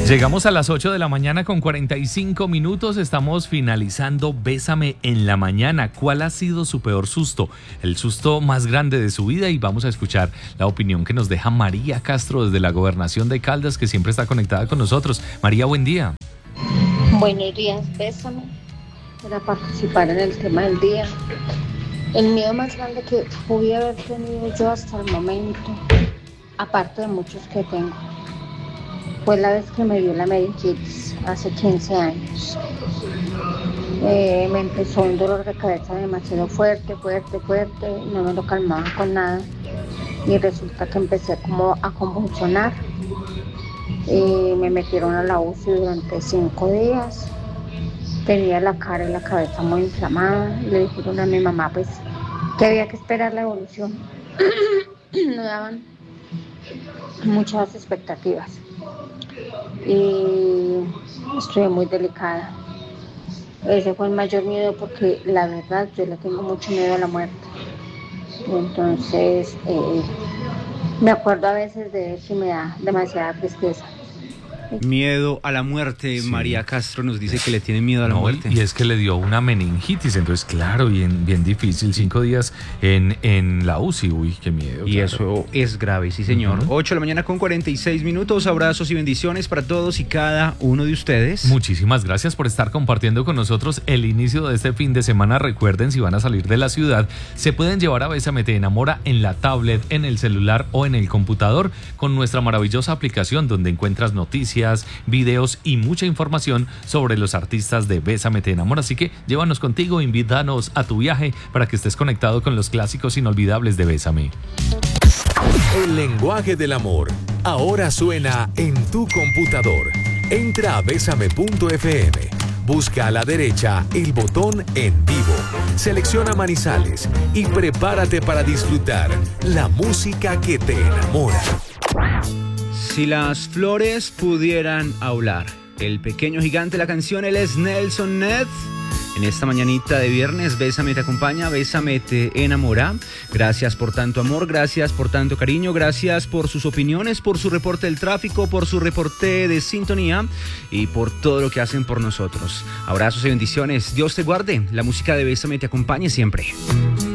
Llegamos a las 8 de la mañana con 45 minutos. Estamos finalizando Bésame en la mañana. ¿Cuál ha sido su peor susto? El susto más grande de su vida. Y vamos a escuchar la opinión que nos deja María Castro desde la Gobernación de Caldas, que siempre está conectada con nosotros. María, buen día. Buenos días, Bésame, para participar en el tema del día. El miedo más grande que pude haber tenido yo hasta el momento, aparte de muchos que tengo, fue la vez que me dio la meningitis hace 15 años. Me empezó un dolor de cabeza demasiado fuerte, no me lo calmaba con nada y resulta que empecé como a convulsionar. Me metieron a la UCI durante 5 días, tenía la cara y la cabeza muy inflamada y le dijeron a mi mamá pues que había que esperar la evolución. No daban muchas expectativas y estuve muy delicada. Ese fue el mayor miedo porque la verdad yo le tengo mucho miedo a la muerte. Entonces me acuerdo a veces de eso y me da demasiada tristeza. Miedo a la muerte. Sí. María Castro nos dice que le tiene miedo a la muerte. Y es que le dio una meningitis, entonces claro, bien difícil, 5 días en la UCI, uy, qué miedo. Y claro, eso es grave, sí señor. 8 de la mañana con 46 minutos, abrazos y bendiciones para todos y cada uno de ustedes. Muchísimas gracias por estar compartiendo con nosotros el inicio de este fin de semana. Recuerden, si van a salir de la ciudad, se pueden llevar a Bésame Te Enamora en la tablet, en el celular o en el computador con nuestra maravillosa aplicación donde encuentras noticias, videos y mucha información sobre los artistas de Bésame Te Enamora. Así que llévanos contigo, invítanos a tu viaje para que estés conectado con los clásicos inolvidables de Bésame. El lenguaje del amor ahora suena en tu computador. Entra a besame.fm. Busca a la derecha el botón En Vivo. Selecciona Manizales y prepárate para disfrutar la música que te enamora. Si las flores pudieran hablar. El pequeño gigante de la canción, él es Nelson Ned. En esta mañanita de viernes, Bésame te acompaña, Bésame te enamora. Gracias por tanto amor, gracias por tanto cariño, gracias por sus opiniones, por su reporte del tráfico, por su reporte de sintonía y por todo lo que hacen por nosotros. Abrazos y bendiciones. Dios te guarde. La música de Bésame te acompañe siempre.